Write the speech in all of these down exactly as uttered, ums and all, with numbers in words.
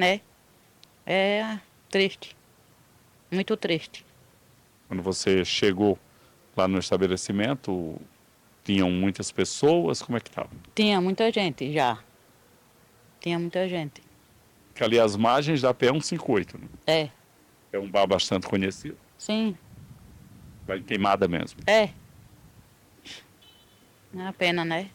né? É triste, muito triste. Quando você chegou lá no estabelecimento, tinham muitas pessoas, como é que estava? Tinha muita gente já, tinha muita gente. Que ali as margens da P cento e cinquenta e oito, né? É. É um bar bastante conhecido. Sim. Vai queimada mesmo. É. É uma pena, né?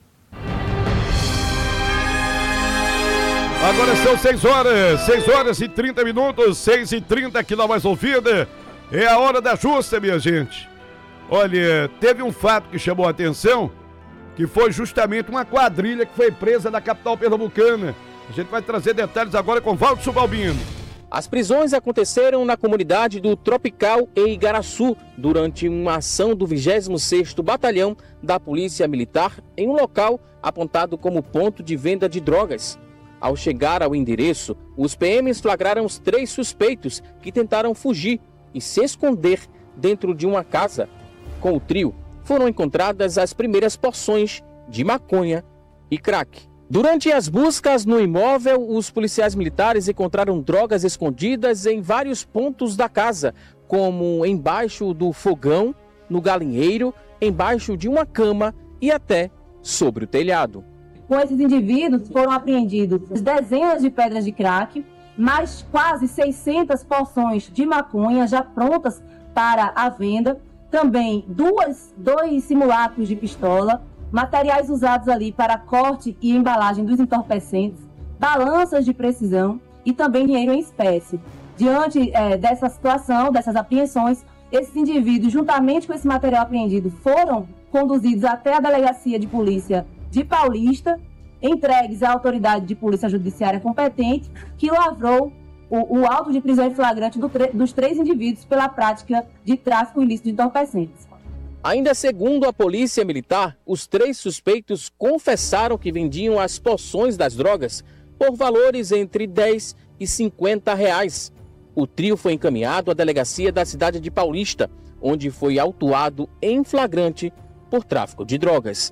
Agora são seis horas, seis horas e trinta minutos, seis e trinta aqui na Mais Ouvida. É a hora da justa, minha gente. Olha, teve um fato que chamou a atenção, que foi justamente uma quadrilha que foi presa na capital pernambucana. A gente vai trazer detalhes agora com Valdo Subalbino. As prisões aconteceram na comunidade do Tropical em Igaraçu, durante uma ação do vigésimo sexto Batalhão da Polícia Militar em um local apontado como ponto de venda de drogas. Ao chegar ao endereço, os P Ms flagraram os três suspeitos que tentaram fugir e se esconder dentro de uma casa. Com o trio, foram encontradas as primeiras porções de maconha e crack. Durante as buscas no imóvel, os policiais militares encontraram drogas escondidas em vários pontos da casa, como embaixo do fogão, no galinheiro, embaixo de uma cama e até sobre o telhado. Com esses indivíduos foram apreendidos dezenas de pedras de crack, mais quase seiscentas porções de maconha já prontas para a venda, também duas, dois simulacros de pistola, materiais usados ali para corte e embalagem dos entorpecentes, balanças de precisão e também dinheiro em espécie. Diante é, dessa situação, dessas apreensões, esses indivíduos, juntamente com esse material apreendido, foram conduzidos até a Delegacia de Polícia de Paulista, entregues à autoridade de polícia judiciária competente, que lavrou o, o auto de prisão em flagrante do, dos três indivíduos pela prática de tráfico ilícito de entorpecentes. Ainda segundo a Polícia Militar, os três suspeitos confessaram que vendiam as porções das drogas por valores entre dez e cinquenta reais. O trio foi encaminhado à delegacia da cidade de Paulista, onde foi autuado em flagrante por tráfico de drogas.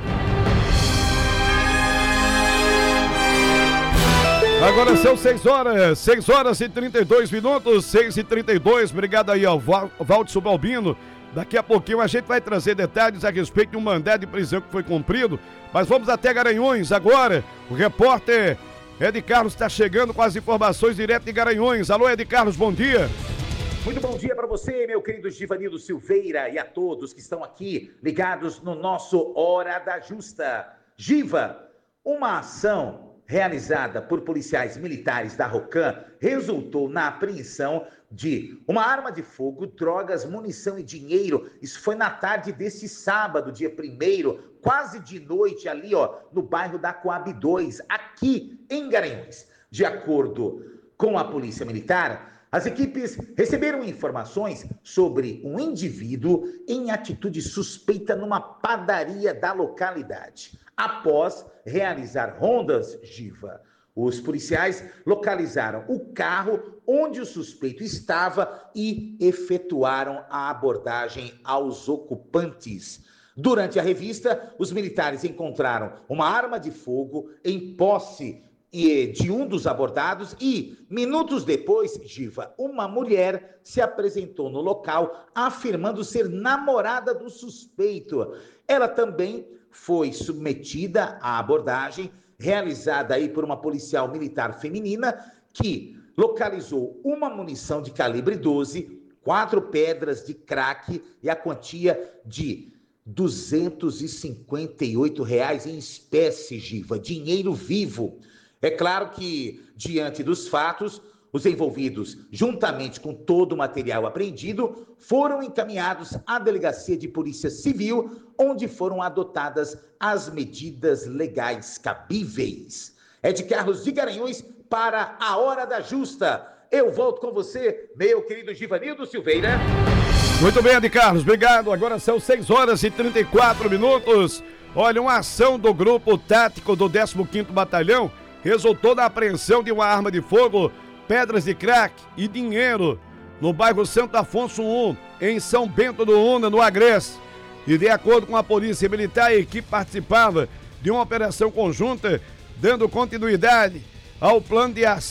Agora são seis horas, seis horas e trinta e dois minutos, seis e trinta e dois. Obrigado aí ao Valdo Subalbino. Daqui a pouquinho a gente vai trazer detalhes a respeito de um mandado de prisão que foi cumprido. Mas vamos até Garanhuns agora. O repórter Ed Carlos está chegando com as informações direto de Garanhuns. Alô, Ed Carlos, bom dia. Muito bom dia para você, meu querido Givanildo Silveira, e a todos que estão aqui ligados no nosso Hora da Justa. Giva, uma ação realizada por policiais militares da ROCAM resultou na apreensão de uma arma de fogo, drogas, munição e dinheiro. Isso foi na tarde desse sábado, dia primeiro, quase de noite, ali ó, no bairro da Coab dois, aqui em Garanhuns. De acordo com a Polícia Militar, as equipes receberam informações sobre um indivíduo em atitude suspeita numa padaria da localidade. Após realizar rondas, Giva, os policiais localizaram o carro onde o suspeito estava e efetuaram a abordagem aos ocupantes. Durante a revista, os militares encontraram uma arma de fogo em posse de um dos abordados e, minutos depois, Giva, uma mulher se apresentou no local afirmando ser namorada do suspeito. Ela também foi submetida à abordagem realizada aí por uma policial militar feminina que localizou uma munição de calibre doze, quatro pedras de crack e a quantia de duzentos e cinquenta e oito reais em espécie, Giva, dinheiro vivo. É claro que, diante dos fatos, os envolvidos, juntamente com todo o material apreendido, foram encaminhados à Delegacia de Polícia Civil, onde foram adotadas as medidas legais cabíveis. É de Carlos de Garanhuns para a Hora da Justa. Eu volto com você, meu querido Givanildo Silveira. Muito bem, Ed Carlos, obrigado. Agora são seis horas e trinta e quatro minutos. Olha, uma ação do Grupo Tático do décimo quinto Batalhão resultou na apreensão de uma arma de fogo, pedras de crack e dinheiro no bairro Santo Afonso um, em São Bento do Una, no Agreste. E de acordo com a Polícia Militar, a equipe participava de uma operação conjunta, dando continuidade ao plano de ação